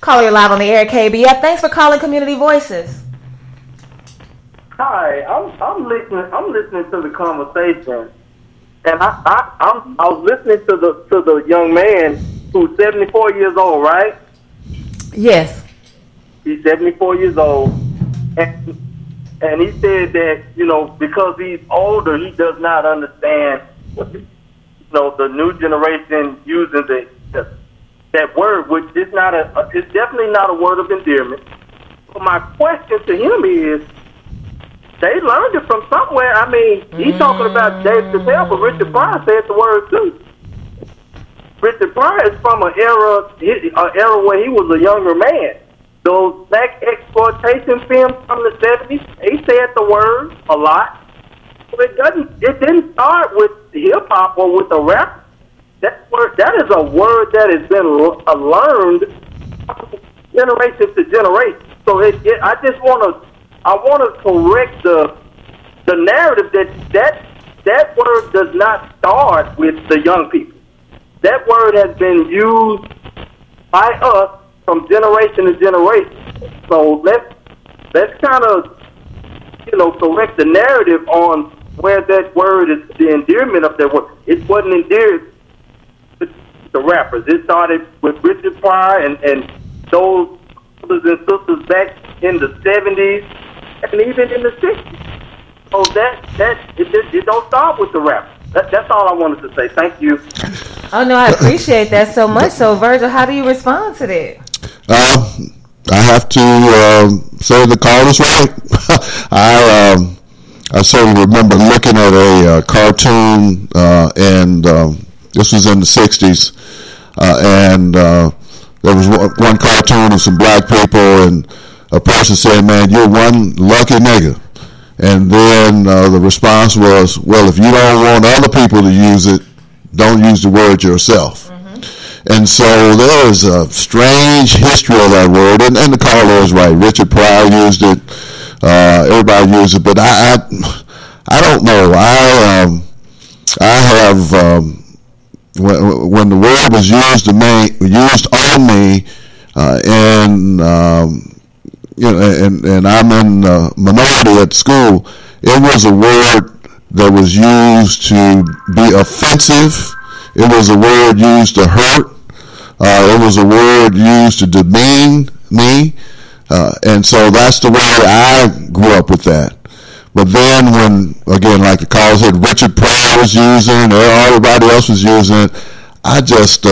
Caller, you're live on the air, KBF. Thanks for calling Community Voices. Hi, I'm listening to the conversation, and I was listening to the young man who's 74 years old, right? Yes. He's 74 years old, and he said that, you know, because he's older, he does not understand, you know, the new generation using that word, which is it's definitely not a word of endearment. But my question to him is, they learned it from somewhere. I mean, he's talking about Dave Chappelle, but Richard Pryor said the word too. Richard Pryor is from an era where he was a younger man. Those black exploitation films from the 70s, he said the word a lot. But it didn't start with hip hop or with a rap. That is a word that has been learned generation to generation. So I want to correct the narrative that word does not start with the young people. That word has been used by us from generation to generation. So let's kind of, you know, correct the narrative on where that word is, the endearment of that word. It wasn't endeared to the rappers. It started with Richard Pryor and those brothers and sisters back in the 70s and even in the 60s. So it don't start with the rappers. That's all I wanted to say. Thank you. Oh, no, I appreciate that so much. So, Virgil, how do you respond to that? I have to say the call is right. I certainly remember looking at a cartoon, and this was in the 60s, and there was one cartoon of some black people, and a person said, "Man, you're one lucky nigga." And then the response was, "Well, if you don't want other people to use it, don't use the word yourself." Mm-hmm. And so there is a strange history of that word, and the caller is right. Richard Pryor used it. Everybody used it, but I don't know. I have when the word was used on me, you know, and I'm in minority at school, it was a word that was used to be offensive. It was a word used to hurt. It was a word used to demean me. And so that's the way I grew up with that. But then when, again, like the caller said, Richard Pryor was using, or everybody else was using it, I just,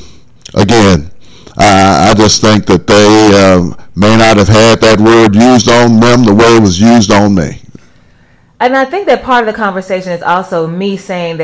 again, I just think that they may not have had that word used on them the way it was used on me. And I think that part of the conversation is also me saying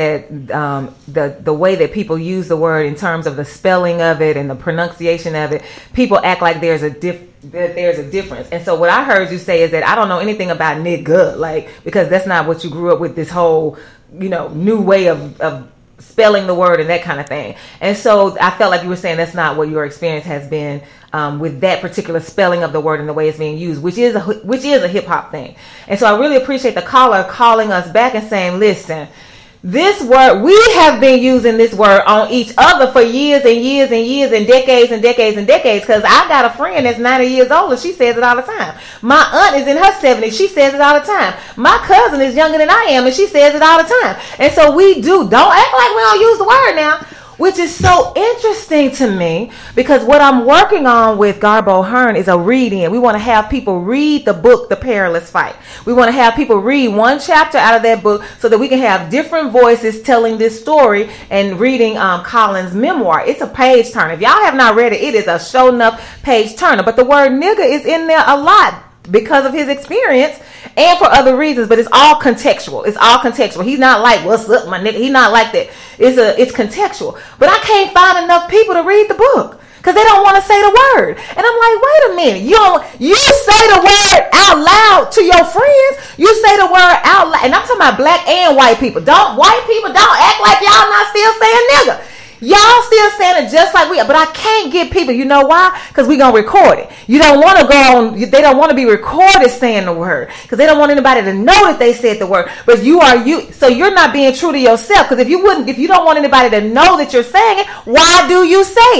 that the way that people use the word in terms of the spelling of it and the pronunciation of it, people act like there's a difference. And so what I heard you say is that I don't know anything about nigga, like, because that's not what you grew up with, this whole, you know, new way of spelling the word and that kind of thing. And so I felt like you were saying that's not what your experience has been with that particular spelling of the word and the way it's being used, which is a hip hop thing. And so I really appreciate the caller calling us back and saying, listen, this word, we have been using this word on each other for years and years and years and decades and decades and decades, because I got a friend that's 90 years old and she says it all the time. My aunt is in her 70s. She says it all the time. My cousin is younger than I am and she says it all the time. And so don't act like we don't use the word now. Which is so interesting to me, because what I'm working on with Garbo Hearn is a read-in. We want to have people read the book, The Perilous Fight. We want to have people read one chapter out of that book so that we can have different voices telling this story and reading Colin's memoir. It's a page turner. If y'all have not read it, it is a show enough page turner. But the word nigga is in there a lot because of his experience and for other reasons, but it's all contextual. It's all contextual. He's not like, what's up, my nigga? He's not like that. It's contextual. But I can't find enough people to read the book because they don't want to say the word. And I'm like, wait a minute. You say the word out loud to your friends. You say the word out loud. And I'm talking about black and white people. White people don't act like y'all not still saying nigga. Y'all still saying it just like we are, but I can't get people. You know why? Because we're going to record it. You don't want to go on. They don't want to be recorded saying the word because they don't want anybody to know that they said the word. But so you're not being true to yourself, because if you don't want anybody to know that you're saying it, why do you say it?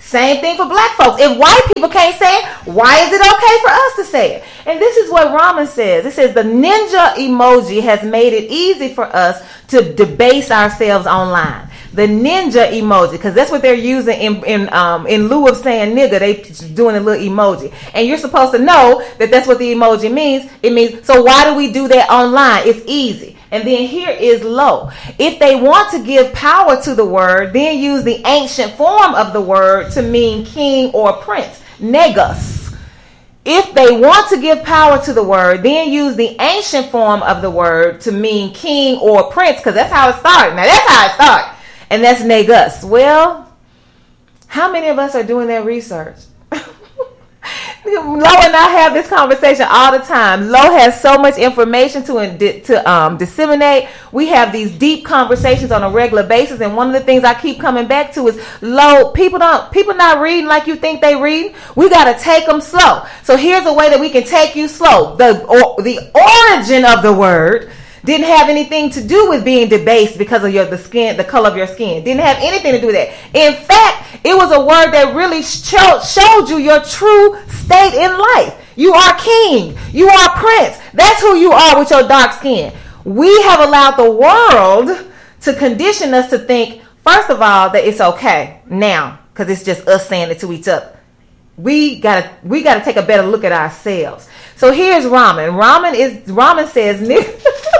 Same thing for black folks. If white people can't say it, why is it okay for us to say it? And this is what Raman says. It says the ninja emoji has made it easy for us to debase ourselves online. The ninja emoji, because that's what they're using in lieu of saying nigga, they doing a little emoji. And you're supposed to know that that's what the emoji means. It means, so why do we do that online? It's easy. And then here is low. If they want to give power to the word, then use the ancient form of the word to mean king or prince. Negus. If they want to give power to the word, then use the ancient form of the word to mean king or prince, because that's how it started. Now that's how it started. And that's negus. Well, how many of us are doing that research? Lo and I have this conversation all the time. Lo has so much information to disseminate. We have these deep conversations on a regular basis, and one of the things I keep coming back to is, Lo, people not reading like you think they read. We got to take them slow. So here's a way that we can take you slow. The origin of the word didn't have anything to do with being debased because of the color of your skin. Didn't have anything to do with that. In fact, it was a word that really showed you your true state in life. You are king. You are prince. That's who you are with your dark skin. We have allowed the world to condition us to think, first of all, that it's okay now because it's just us saying it to each other. We gotta take a better look at ourselves. So here's Raman. Raman says,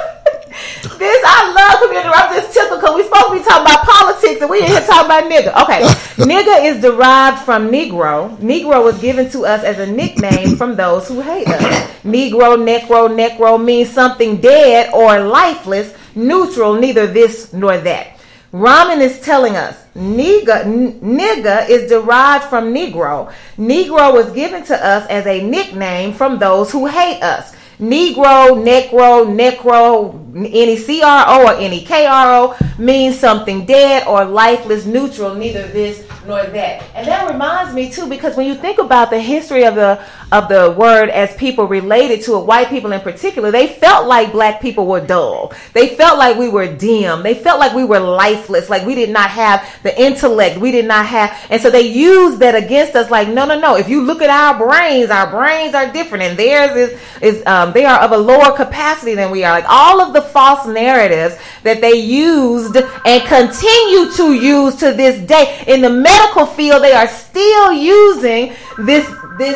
I love community. I'm just tickled because we're supposed to be talking about politics and we in here talking about nigga. Okay. Nigga is derived from Negro. Negro was given to us as a nickname from those who hate us. Negro means something dead or lifeless, neutral, neither this nor that. Raman is telling us nigga is derived from Negro. Negro was given to us as a nickname from those who hate us. Negro, necro, any CRO or any KRO means something dead or lifeless, neutral, neither this nor that. And that reminds me too, because when you think about the history of the word as people related to it, white people in particular, they felt like black people were dull. They felt like we were dim. They felt like we were lifeless, like we did not have the intellect. We did not have, and so they used that against us. Like, no. If you look at our brains are different, and theirs is they are of a lower capacity than we are. Like all of the false narratives that they used and continue to use to this day in the medical field, they are still using this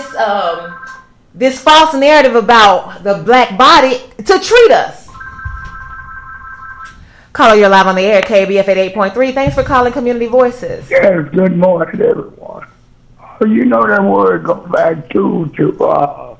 false narrative about the black body to treat us. Caller, you're live on the air, KBF at 8.3. Thanks for calling Community Voices. Yes, good morning, everyone. You know that word goes back to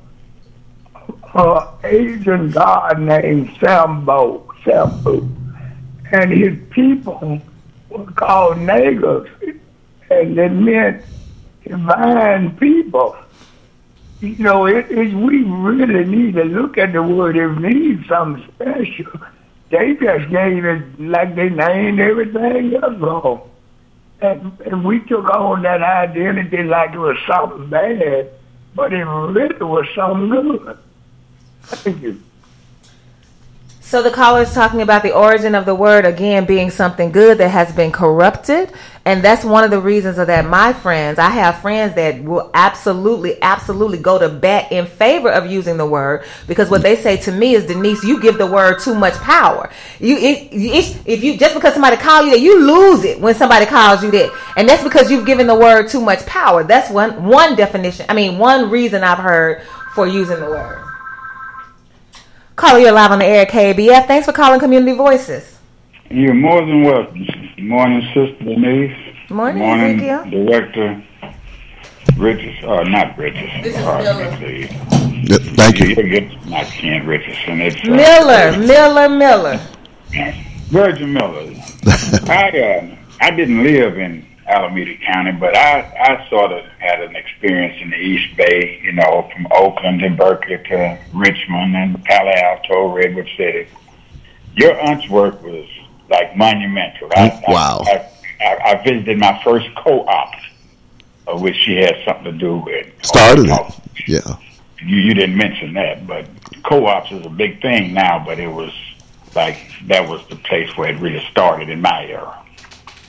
Asian god named Sambu, and his people were called niggas, and it meant divine people. You know, we really need to look at the word. It needs something special. They just gave it like they named everything else wrong. And we took on that identity like it was something bad, but it really was something good. Thank you. So the caller is talking about the origin of the word, again, being something good that has been corrupted. And that's one of the reasons of that, my friends. I have friends that will absolutely go to bat in favor of using the word, because what they say to me is, Denise, you give the word too much power. If you just because somebody calls you that, you lose it when somebody calls you that. And that's because you've given the word too much power. That's one definition. One reason I've heard for using the word. Caller, you're live on the air, KBF. Thanks for calling Community Voices. You're more than welcome. Good morning, Sister Denise. Morning, Ezekiel. Director Richardson, not Richardson. This is Miller. Thank you. Not Ken Richardson. It's Miller. Virgin Miller. I didn't live in Alameda County, but I sort of had an experience in the East Bay, from Oakland and Berkeley to Richmond and Palo Alto, Redwood City. Your aunt's work was like monumental. Wow. I visited my first co-op, which she had something to do with. Started it. Yeah. You didn't mention that, but co-ops is a big thing now, but it was like that was the place where it really started in my era.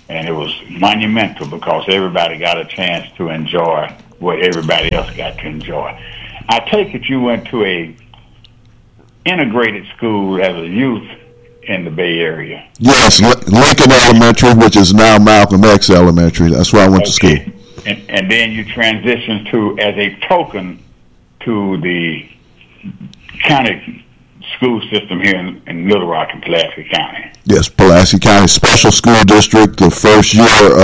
and it was monumental because everybody got a chance to enjoy what everybody else got to enjoy. I take it you went to a integrated school as a youth in the Bay Area. Yes, Lincoln Elementary, which is now Malcolm X Elementary. That's where I went to school. And then you transitioned to, as a token, to the county school system here in Little Rock and Pulaski County. Yes, Pulaski County Special School District, the first year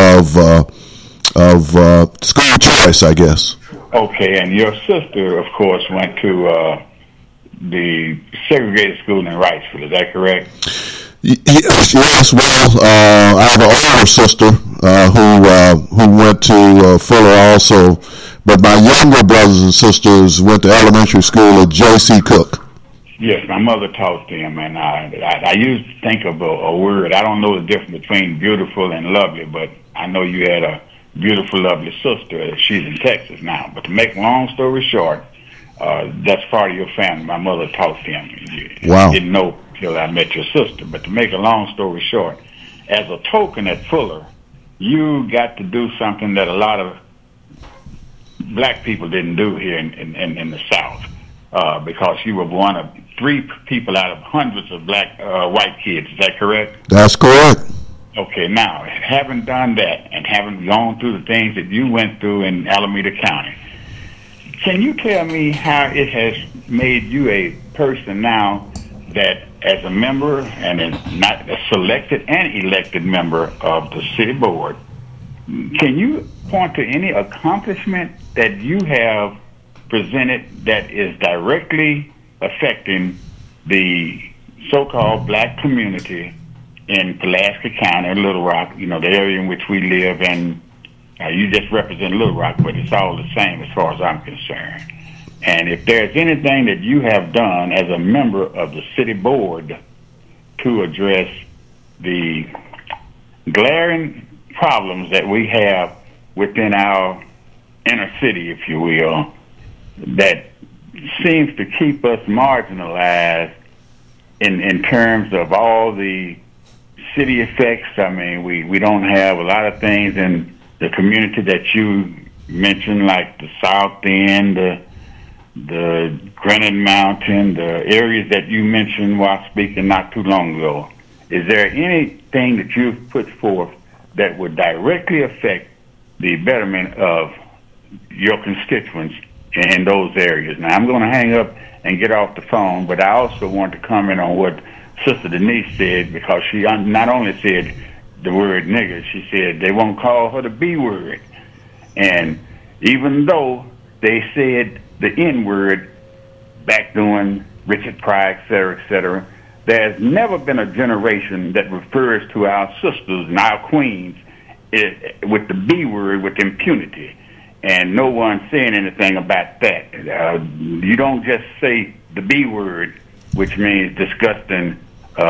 of school choice, I guess. Okay, and your sister, of course, went to the segregated school in Wrightsville. Is that correct? Yes. Well, I have an older sister who went to Fuller also, but my younger brothers and sisters went to elementary school at J.C. Cook. Yes, my mother taught them, and I used to think of a word. I don't know the difference between beautiful and lovely, but I know you had a beautiful, lovely sister. She's in Texas now. But to make a long story short, that's part of your family. My mother taught them. Wow. I didn't know till I met your sister. But to make a long story short, as a token at Fuller, you got to do something that a lot of black people didn't do here in the South, because you were one of 3 people out of hundreds of white kids. Is that correct? That's correct. Okay, now, having done that and having gone through the things that you went through in Alameda County, can you tell me how it has made you a person now that, as a member and not a selected and elected member of the city board, can you point to any accomplishment that you have presented that is directly affecting the so-called black community in Pulaski County, Little Rock, the area in which we live, and you just represent Little Rock, but it's all the same as far as I'm concerned. And if there's anything that you have done as a member of the city board to address the glaring problems that we have within our inner city, if you will, that seems to keep us marginalized in terms of all the city effects. I mean, we don't have a lot of things in the community that you mentioned, like the South End, the Granite Mountain, the areas that you mentioned while speaking not too long ago. Is there anything that you've put forth that would directly affect the betterment of your constituents in those areas? Now, I'm going to hang up and get off the phone, but I also want to comment on what Sister Denise said, because she not only said the word nigger, she said they won't call her the B word. And even though they said the N word back during Richard Pryor, et cetera, there's never been a generation that refers to our sisters and our queens with the B word with impunity. And no one's saying anything about that. You don't just say the B word, which means disgusting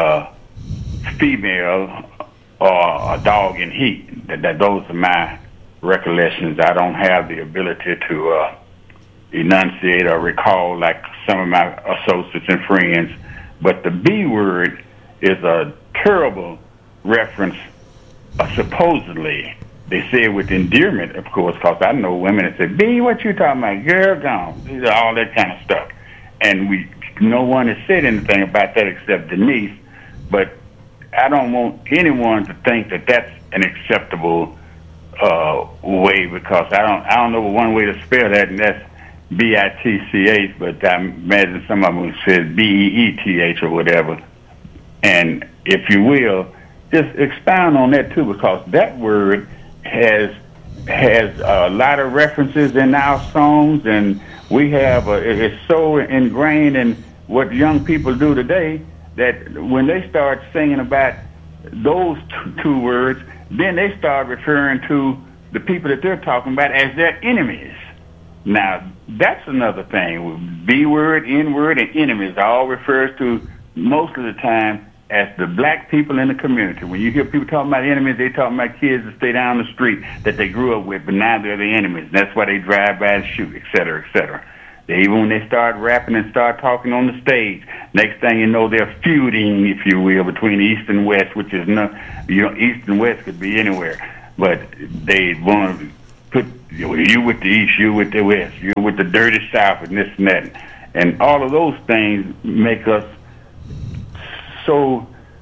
female or a dog in heat. Those are my recollections. I don't have the ability to enunciate or recall like some of my associates and friends. But the B word is a terrible reference, supposedly. They say it with endearment, of course, because I know women that say, B, what you talking about? Girl, gone. All that kind of stuff. And no one has said anything about that except Denise. But I don't want anyone to think that that's an acceptable way, because I don't know one way to spell that, and that's B-I-T-C-H, but I imagine some of them said B-E-E-T-H or whatever. And if you will, just expound on that too, because that word has a lot of references in our songs, and we have it's so ingrained in what young people do today that when they start singing about those two words, then they start referring to the people that they're talking about as their enemies. Now, that's another thing. B word, N word, and enemies all refers to most of the time as the black people in the community. When you hear people talking about enemies, they talking about kids that stay down the street that they grew up with, but now they're the enemies. That's why they drive by and shoot, et cetera, et cetera. Even when they start rapping and start talking on the stage, next thing you know, they're feuding, if you will, between East and West, which is not, East and West could be anywhere, but they want to put you with the East, you with the West, you with the dirty South, and this and that, and all of those things make us so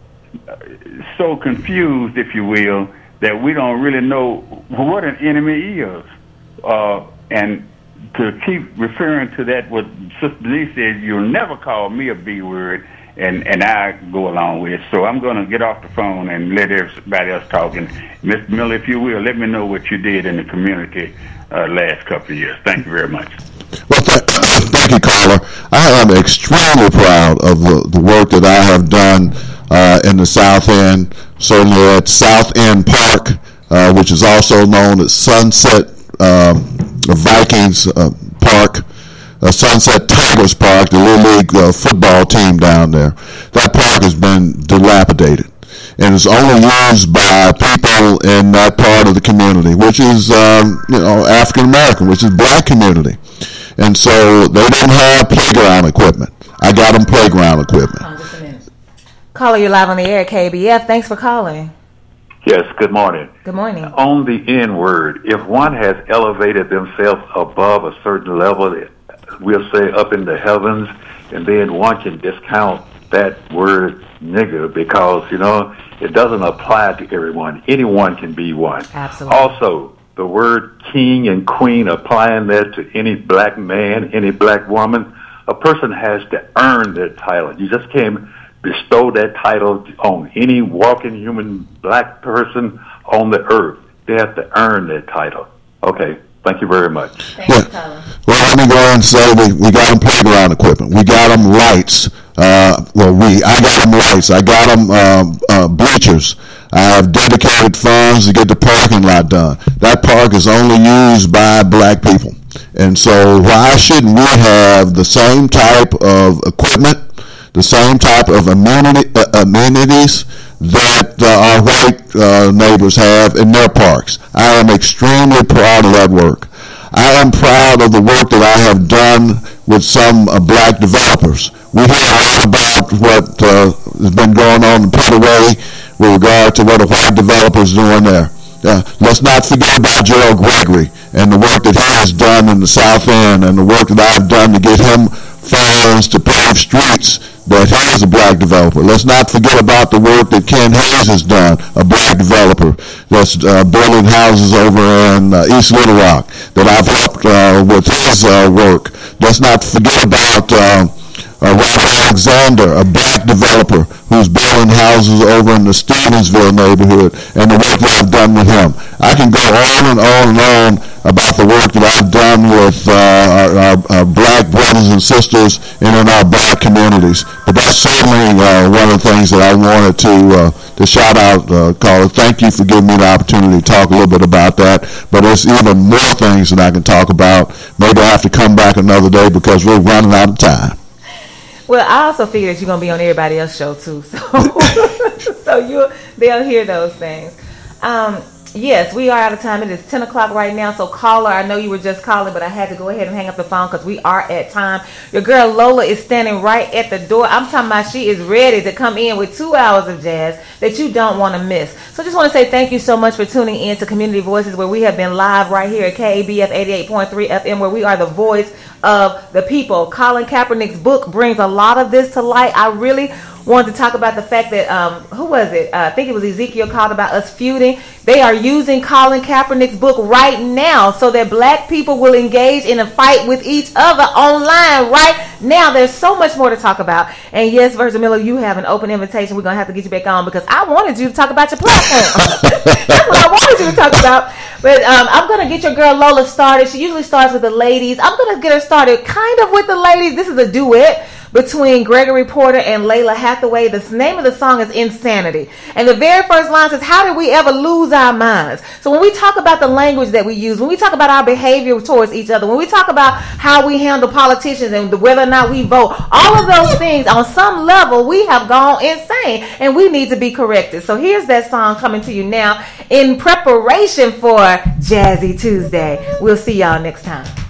confused, if you will, that we don't really know what an enemy is, and to keep referring to that, what Sister Denise said, you'll never call me a B word, and I go along with it. So I'm going to get off the phone and let everybody else talk. And Mr. Miller, if you will, let me know what you did in the community last couple of years. Thank you very much. Well, thank you, caller. I am extremely proud of the work that I have done in the South End, certainly at South End Park, which is also known as Sunset Vikings Park, Sunset Tigers Park, the Little League football team down there. That park has been dilapidated, and it's only used by people in that part of the community, which is African American, which is black community, and so they didn't have playground equipment. I got them playground equipment. Just a minute. Caller, you're live on the air at KBF. Thanks for calling. Yes, good morning. Good morning. On the N-word, if one has elevated themselves above a certain level, we'll say up in the heavens, and then one can discount that word nigger because, it doesn't apply to everyone. Anyone can be one. Absolutely. Also, the word king and queen, applying that to any black man, any black woman, a person has to earn their title. You just can't bestow that title on any walking human black person on the earth. They have to earn that title. Okay, thank you very much. Thanks, Tyler. Well, let me go ahead and say we got them playground equipment. We got them lights. I got them lights. I got them bleachers. I have dedicated funds to get the parking lot done. That park is only used by black people. And so why shouldn't we have the same type of equipment, the same type of amenities that our white neighbors have in their parks? I am extremely proud of that work. I am proud of the work that I have done with some black developers. We hear a lot about what has been going on in Petaway with regard to what a white developer is doing there. Let's not forget about Gerald Gregory and the work that he has done in the South End and the work that I've done to get him funds to pave streets, that he is a black developer. Let's not forget about the work that Ken Hayes has done, a black developer that's building houses over in East Little Rock, that I've helped with his work. Let's not forget about Robert Alexander, a black developer who's building houses over in the Stevensville neighborhood, and the work that I've done with him. I can go on and on and on about the work that I've done with our black brothers and sisters and in our black communities. But that's certainly one of the things that I wanted to shout out, caller. Thank you for giving me the opportunity to talk a little bit about that. But there's even more things that I can talk about. Maybe I have to come back another day because we're running out of time. Well, I also figure that you're going to be on everybody else's show, too. So they'll hear those things. Yes, we are out of time. It is 10 o'clock right now. So, caller, I know you were just calling, but I had to go ahead and hang up the phone because we are at time. Your girl Lola is standing right at the door. I'm talking about she is ready to come in with 2 hours of jazz that you don't want to miss. So, I just want to say thank you so much for tuning in to Community Voices, where we have been live right here at KABF 88.3 FM, where we are the voice of the people. Colin Kaepernick's book brings a lot of this to light. I really wanted to talk about the fact that, who was it? I think it was Ezekiel called about us feuding. They are using Colin Kaepernick's book right now so that black people will engage in a fight with each other online right now. There's so much more to talk about. And yes, Virgil Miller, you have an open invitation. We're going to have to get you back on because I wanted you to talk about your platform. That's what I wanted you to talk about. But I'm going to get your girl Lola started. She usually starts with the ladies. I'm going to get her started kind of with the ladies. This is a duet between Gregory Porter and Layla Hathaway. The name of the song is Insanity. And the very first line says, how did we ever lose our minds? So when we talk about the language that we use, when we talk about our behavior towards each other, when we talk about how we handle politicians and whether or not we vote, all of those things, on some level, we have gone insane and we need to be corrected. So here's that song coming to you now in preparation for Jazzy Tuesday. We'll see y'all next time.